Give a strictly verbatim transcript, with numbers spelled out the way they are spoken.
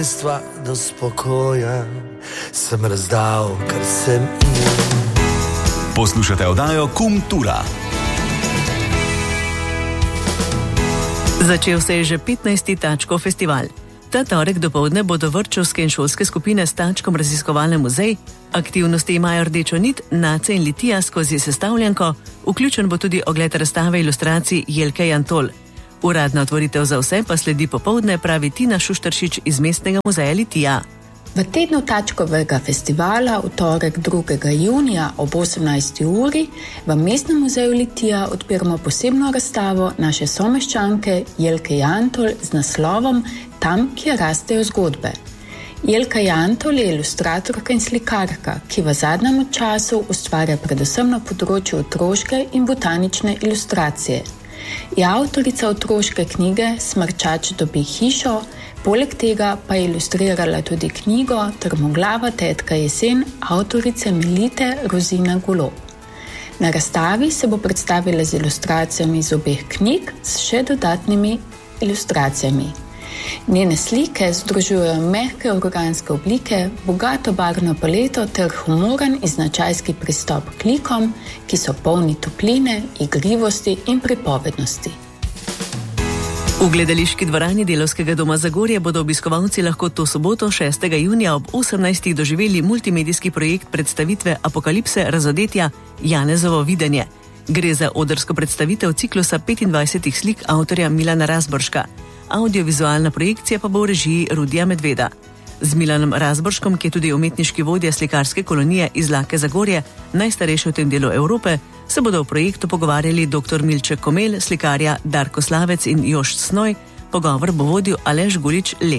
Do spokoja sem razdal, kar sem imel. Poslušate oddajo Kultura. Začel se je že petnajsti Tačkov festival. Ta torek dopoldne bodo vrtčevske in šolske skupine s Tačkom raziskovalni muzej. Aktivnosti imajo rdečo nit, Nace in Litija skozi sestavljanko, vključen bo tudi ogled razstave ilustracij Jelke Jantol. Uradna otvoritev za vse pa sledi popoldne, pravi Tina Šuštaršič iz Mestnega muzeja Litija. V tednu Tačkovega festivala v torek drugega junija ob osemnajsti uri v Mestnem muzeju Litija odpiramo posebno razstavo naše someščanke Jelke Jantol z naslovom Tam, kjer rastejo zgodbe. Jelka Jantol je ilustratorka in slikarka, ki v zadnjem času ustvarja predvsem na področju otroške in botanične ilustracije. Je avtorica otroške knjige Smrčač dobi hišo, poleg tega pa je ilustrirala tudi knjigo Trmoglava tetka jesen avtorice Melite Rozine Golob. Na razstavi se bo predstavila z ilustracijami iz obeh knjig s še dodatnimi ilustracijami. Njene slike združujejo mehke organske oblike, bogato barvno paleto ter humoren in značajski pristop k likom, ki so polni topline, igrivosti in pripovednosti. V gledališki dvorani Delavskega doma Zagorje bodo obiskovalci lahko to soboto šestega junija ob osemnajstih doživeli multimedijski projekt predstavitve Apokalipse razodetja Janezovo videnje. Gre za odrsko predstavitev ciklusa petindvajsetih slik avtorja Milana Razborška. Audiovizualna projekcija pa bo v režiji Rudija Medveda. Z Milanom Razborškom, ki je tudi umetniški vodja slikarske kolonije iz Lake Zagorje, najstarejše v tem delu Evrope, se bodo v projektu pogovarjali dr. Milček Komel, slikarja Darko Slavec in Jošt Snoj. Pogovor bo vodil Aleš Gulič Lek.